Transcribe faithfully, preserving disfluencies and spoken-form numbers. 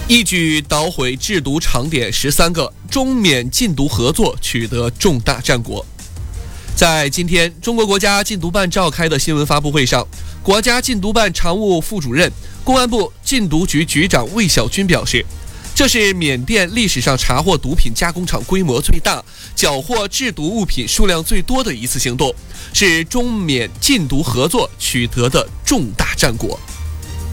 一举捣毁制毒场点十三个，中缅禁毒合作取得重大战果。在今天，中国国家禁毒办召开的新闻发布会上，国家禁毒办常务副主任、公安部禁毒局局长魏小军表示，这是缅甸历史上查获毒品加工厂规模最大、缴获制毒物品数量最多的一次行动，是中缅禁毒合作取得的重大战果。